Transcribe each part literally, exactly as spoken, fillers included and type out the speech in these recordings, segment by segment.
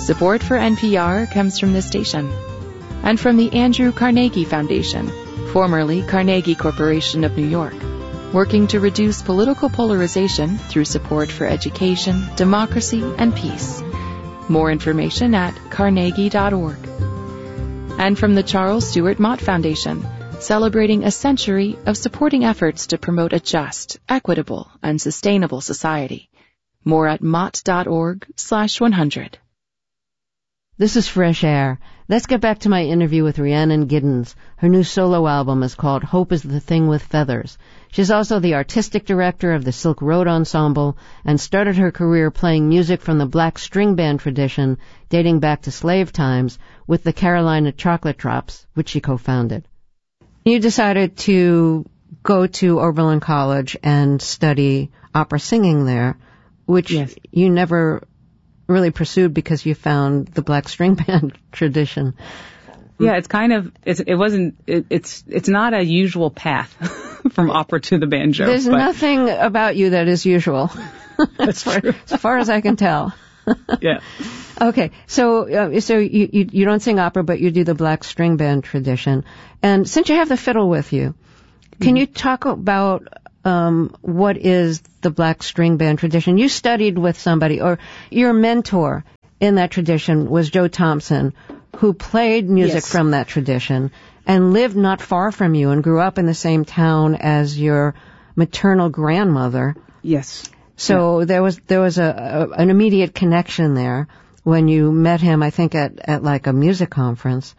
Support for N P R comes from this station and from the Andrew Carnegie Foundation, formerly Carnegie Corporation of New York, working to reduce political polarization through support for education, democracy, and peace. More information at carnegie dot org. And from the Charles Stewart Mott Foundation, celebrating a century of supporting efforts to promote a just, equitable, and sustainable society. More at mott dot org slash one hundred. This is Fresh Air. Let's get back to my interview with Rhiannon Giddens. Her new solo album is called Hope is the Thing with Feathers. She's also the artistic director of the Silk Road Ensemble and started her career playing music from the black string band tradition dating back to slave times with the Carolina Chocolate Drops, which she co-founded. You decided to go to Oberlin College and study opera singing there, which yes. you never really pursued because you found the black string band tradition. Yeah, it's kind of, it's, it wasn't, it, it's it's not a usual path from opera to the banjo. There's but nothing about you that is usual. That's as, far, true. as far as I can tell. Yeah. Okay, so uh, so you, you you don't sing opera, but you do the black string band tradition. And since you have the fiddle with you, can mm-hmm. you talk about um, what is the black string band tradition? You studied with somebody, or your mentor in that tradition was Joe Thompson, who played music yes. from that tradition and lived not far from you and grew up in the same town as your maternal grandmother. Yes. So yeah. there was there was a, a an immediate connection there when you met him, I think, at, at like a music conference.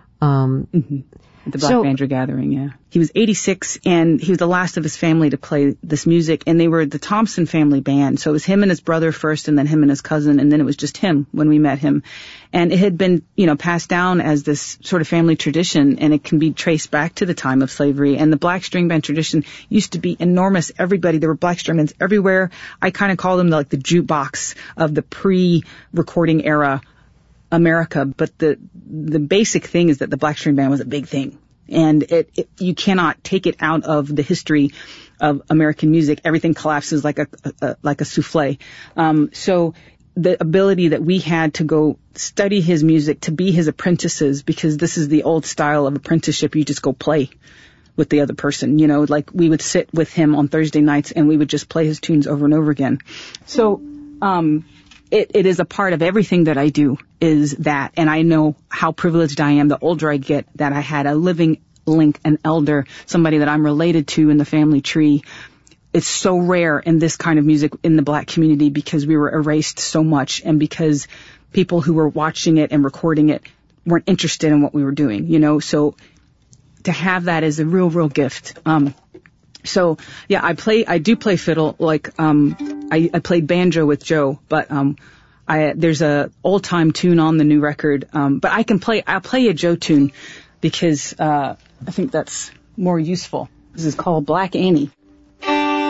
Um, mm-hmm. At the Black so, Banjo Gathering, yeah. He was eighty-six, and he was the last of his family to play this music, and they were the Thompson family band. So it was him and his brother first, and then him and his cousin, and then it was just him when we met him. And it had been, you know, passed down as this sort of family tradition, and it can be traced back to the time of slavery. And the black string band tradition used to be enormous. Everybody, there were black string bands everywhere. I kind of call them like the jukebox of the pre-recording era America, but the the basic thing is that the black string band was a big thing, and it, it you cannot take it out of the history of American music. Everything collapses like a, a like a souffle. Um, so the ability that we had to go study his music, to be his apprentices, because this is the old style of apprenticeship. You just go play with the other person, you know, like we would sit with him on Thursday nights and we would just play his tunes over and over again. So, um, It, it is a part of everything that I do is that, and I know how privileged I am the older I get that I had a living link, an elder, somebody that I'm related to in the family tree. It's so rare in this kind of music in the black community because we were erased so much and because people who were watching it and recording it weren't interested in what we were doing, you know, so to have that is a real, real gift. Um, So, yeah, I play, I do play fiddle, like, um, I, I played banjo with Joe, but, um, I, there's a old time tune on the new record, um, but I can play, I'll play a Joe tune because, uh, I think that's more useful. This is called Black Annie.